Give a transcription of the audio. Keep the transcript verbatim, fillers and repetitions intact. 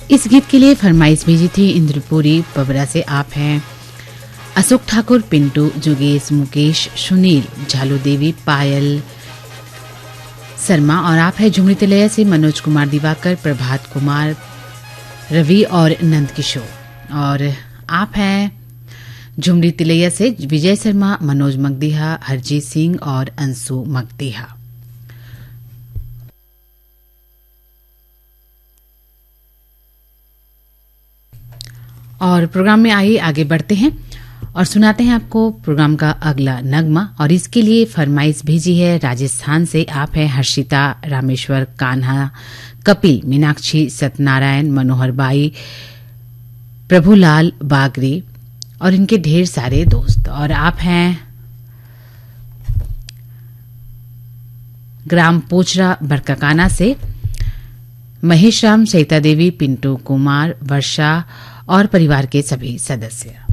इस गीत के लिए फरमाइश भेजी थी इंद्रपुरी पबरा से। आप हैं अशोक ठाकुर, पिंटू, जोगेश, मुकेश, सुनील, झालू देवी, पायल शर्मा और आप है झुमरी तिलैया से मनोज कुमार दिवाकर, प्रभात कुमार, रवि और नंद किशोर। और आप हैं झुमरी तिलैया से विजय शर्मा, मनोज मगदीहा, हरजीत सिंह और अंशु मगदीहा। और प्रोग्राम में आइए आगे बढ़ते हैं और सुनाते हैं आपको प्रोग्राम का अगला नगमा। और इसके लिए फरमाइश भेजी है राजस्थान से। आप है हर्षिता, रामेश्वर, कान्हा, कपिल, मीनाक्षी, सत्यनारायण, मनोहर बाई, प्रभुलाल बागरे और इनके ढेर सारे दोस्त। और आप हैं ग्राम पोचरा बरकाकाना से महेश राम, सरिता देवी, पिंटू कुमार, वर्षा और परिवार के सभी सदस्य।